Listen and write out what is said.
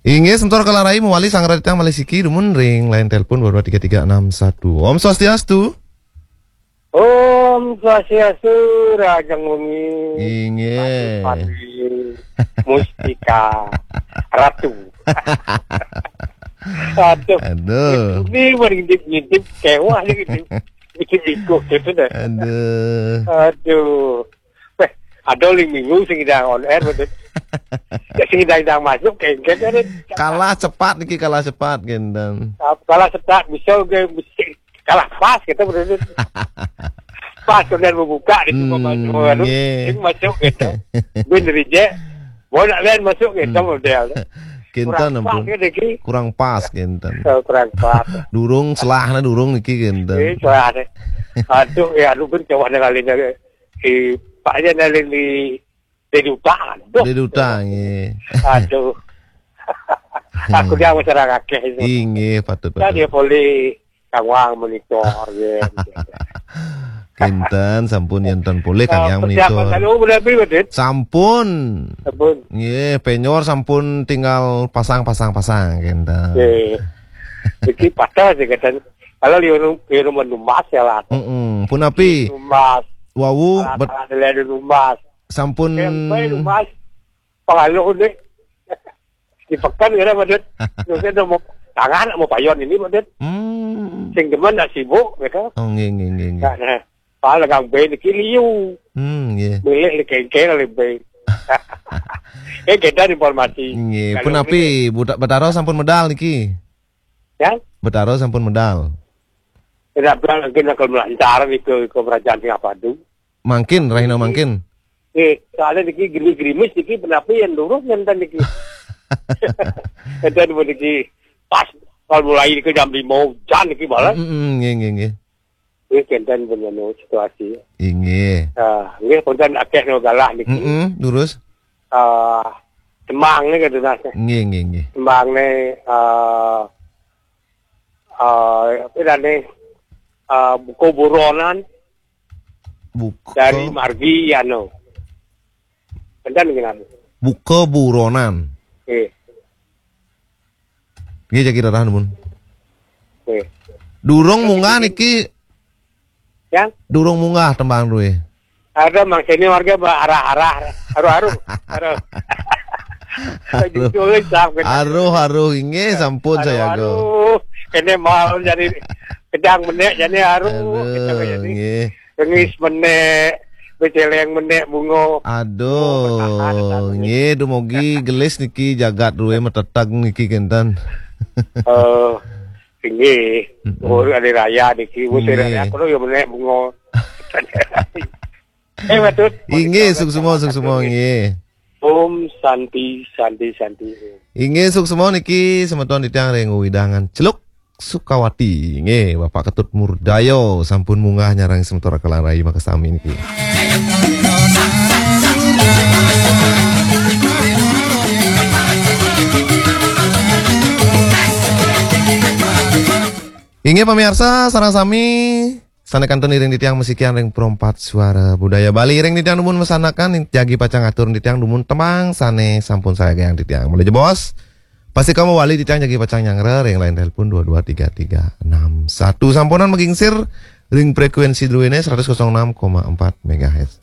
Inge sebentar kelarai mewali sang raditang malisiki rumun ring lain telepon 223361. Om Swastiastu. Om Swastiastu Rajang Bumi. Inge. Mustika Ratu. Aduh. Ini ngintip kewah gitu. Ikut gitu dah. Aduh. Ada 5 minggu sing idang on air betul. Ya sing idang masuk kengket ada. Kalah cepat niki, kalah cepat gendang. Kalah cepat bisa kalah pas kita betul. Pas kemudian membuka di semua masuk itu masuk gitu. Bener je. Boleh lain masuk gitu model. Kinten ampun. Kurang pas kinten. Kurang pas. Durung selahna durung niki kinten. Salah. Aduh ya lu pun coba ngalin Pak aja nalin di duta. Di duta nggih. Aduh. Aku dia masyarakat ke. Inggih patut. Dia boleh kawang monitor ya. Kinten sampun yen boleh Kang yang monitor. Sampun. Sampun. Nggih, penyor sampun tinggal pasang kinten. Nggih. Iki patah sih kan. Kalau liur menumbas ya lah. Pun api. Numbas. Wawu ada numbas. Sampun numbas. Pengalo deh. Dipekan kira Madut. Terus mau tangan mau payon ini Madut. Sing demen nak sibuk gitu. Oh nggih. Nah, pala kang ben iki liu. Nggih. Boleh kengkel lebih. Kita informasi. Nggih, pun api Betaro sampun medal niki. Ya? Betaro sampun medal. Tidak bilang mungkin akan melancar ke kerajaan Singapura. Mungkin, Rahina mungkin. Soalnya niki gerimis niki penapi yang lurus nyentan niki. Nyentan niki pas kalau mulai niki jam 5 hujan niki malah. Nggih. Ini nyentan punya situasi. Nggih. Nggih punten akeh no galah niki. Lurus. Temang nih gitu nasi. Nggih. Temang nih apa nih buku buronan dari Margi Yano. Kencan dengan buku buronan. Nggih jadi rahan pun. Durung munggah niki. Ya? Durung munggah tembang duwe. Ada mangsini warga arah-arah haru-haru. Haru inge sampun saya go. Kene mau jadi kedang menek jadi haru kita jadi ngis menek beceleng menek bungo. Aduh nggih dumugi gelis niki jagat ruwe metetag niki kenten. Nggih ada raya niki musir aku yo menek bungo. Betul. Inggih suk semua nggih. Om Santi. Inggih suk semua niki semeton ditiang ring widangan celuk Sukawati nggih Bapak Ketut Murdayo sampun munggah nyarang sementora kelarai makasami niki. Inggih pemirsa sareng sami sanekan ring di tiang musikian ring perompat suara budaya Bali ring di tiang dumun mesanakan jagi pacang atur di tiang dumun temang sane sampun saya yang di tiang mulai bos. Pasti kamu wali di tiang jagi pacang nyangrer yang lain telepon 223361 sampunan mengingsir ring frekuensi dulu ini 106,4 MHz.